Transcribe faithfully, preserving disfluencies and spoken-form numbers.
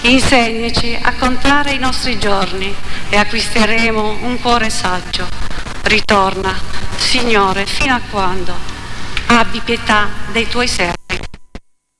Insegnaci a contare i nostri giorni e acquisteremo un cuore saggio. Ritorna, Signore, fino a quando? Abbi pietà dei tuoi servi.